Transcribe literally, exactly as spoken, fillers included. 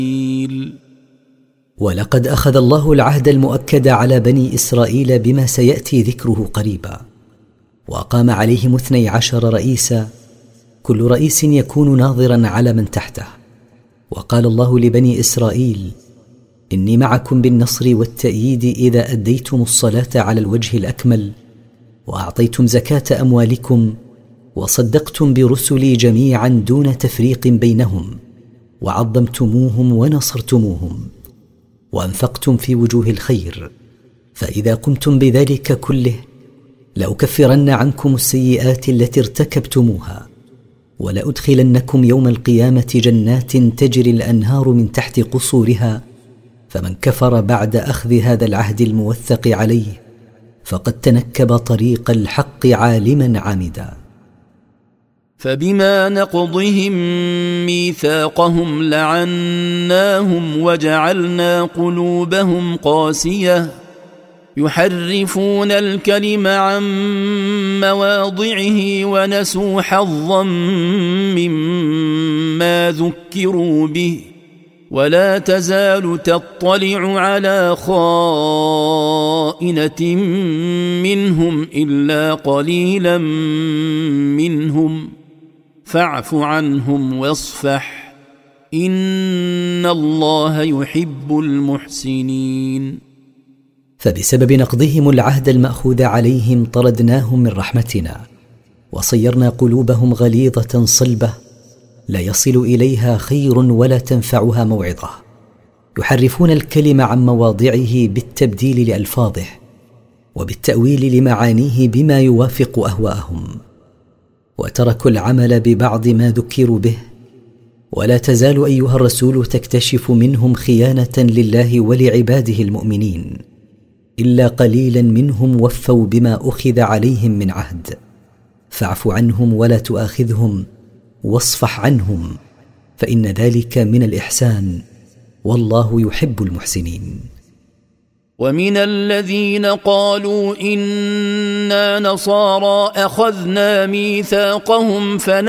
ولقد أخذ الله العهد المؤكد على بني إسرائيل بما سيأتي ذكره قريبا، وأقام عليهم اثني عشر رئيسا، كل رئيس يكون ناظرا على من تحته. وقال الله لبني إسرائيل: إني معكم بالنصر والتأييد إذا أديتم الصلاة على الوجه الأكمل، وأعطيتم زكاة أموالكم، وصدقتم برسلي جميعا دون تفريق بينهم، وعظمتموهم ونصرتموهم، وأنفقتم في وجوه الخير. فإذا قمتم بذلك كله لأكفرن عنكم السيئات التي ارتكبتموها، ولأدخلنكم يوم القيامة جنات تجري الأنهار من تحت قصورها. فمن كفر بعد أخذ هذا العهد الموثق عليه فقد تنكب طريق الحق عالما عامدا. فبما نقضهم ميثاقهم لعناهم وجعلنا قلوبهم قاسية يحرفون الكلم عن مواضعه ونسوا حظا مما ذكروا به، ولا تزال تطلع على خائنة منهم إلا قليلا منهم، فاعف عنهم واصفح، إن الله يحب المحسنين. فبسبب نقضهم العهد المأخوذ عليهم طردناهم من رحمتنا، وصيرنا قلوبهم غليظة صلبة لا يصل إليها خير ولا تنفعها موعظة، يحرفون الكلم عن مواضعه بالتبديل لألفاظه وبالتأويل لمعانيه بما يوافق أهواءهم، وتركوا العمل ببعض ما ذكروا به. ولا تزال أيها الرسول تكتشف منهم خيانة لله ولعباده المؤمنين، إلا قليلا منهم وفوا بما أخذ عليهم من عهد، فاعف عنهم ولا تؤاخذهم، واصفح عنهم، فإن ذلك من الإحسان، والله يحب المحسنين. ومن الذين قالوا إنا نصارى أخذنا ميثاقهم فنسوا